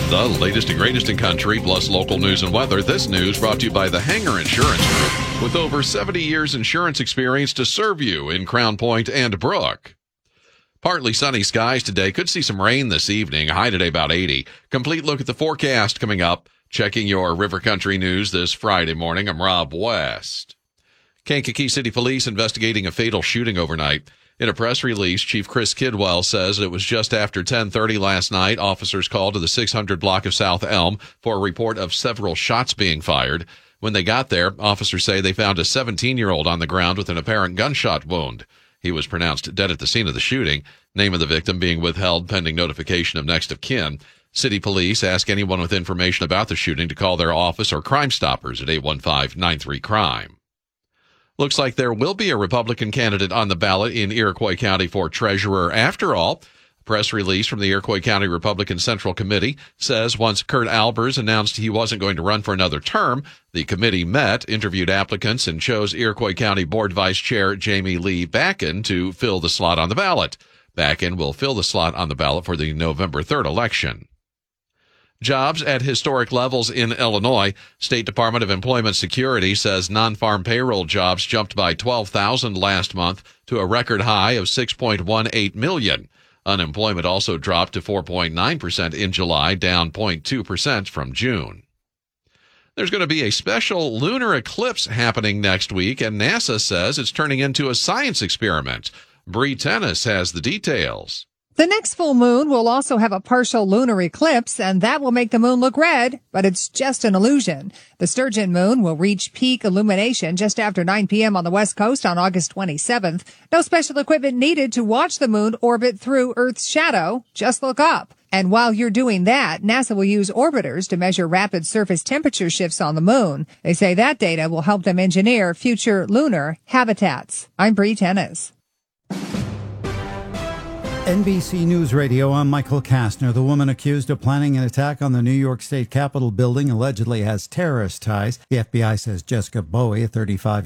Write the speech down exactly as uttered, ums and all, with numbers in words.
The latest and greatest in country, plus local news and weather. This news brought to you by the Hanger Insurance Group, with over seventy years insurance experience to serve you in Crown Point and Brook. Partly sunny skies today. Could see some rain this evening. High today about eighty. Complete look at the forecast coming up. Checking your River Country news this Friday morning. I'm Rob West. Kankakee City Police investigating a fatal shooting overnight. In a press release, Chief Chris Kidwell says it was just after ten thirty last night. Officers called to the six hundred block of South Elm for a report of several shots being fired. When they got there, officers say they found a seventeen-year-old on the ground with an apparent gunshot wound. He was pronounced dead at the scene of the shooting. Name of the victim being withheld pending notification of next of kin. City Police ask anyone with information about the shooting to call their office or Crime Stoppers at eight one five, nine three, crime. Looks like there will be a Republican candidate on the ballot in Iroquois County for treasurer after all. A press release from the Iroquois County Republican Central Committee says once Kurt Albers announced he wasn't going to run for another term, the committee met, interviewed applicants, and chose Iroquois County Board Vice Chair Jamie Lee Backen to fill the slot on the ballot. Backen will fill the slot on the ballot for the November third election. Jobs at historic levels in Illinois. State Department of Employment Security says non-farm payroll jobs jumped by twelve thousand last month to a record high of six point one eight million. Unemployment also dropped to four point nine percent in July, down zero point two percent from June. There's going to be a special lunar eclipse happening next week, and NASA says it's turning into a science experiment. Bree Tennis has the details. The next full moon will also have a partial lunar eclipse, and that will make the moon look red, but it's just an illusion. The Sturgeon moon will reach peak illumination just after nine p.m. on the west coast on August twenty-seventh. No special equipment needed to watch the moon orbit through Earth's shadow. Just look up. And while you're doing that, NASA will use orbiters to measure rapid surface temperature shifts on the moon. They say that data will help them engineer future lunar habitats. I'm Bree Tennis. N B C News Radio, I'm Michael Kastner. The woman accused of planning an attack on the New York State Capitol building allegedly has terrorist ties. The F B I says Jessica Bowie, a thirty-five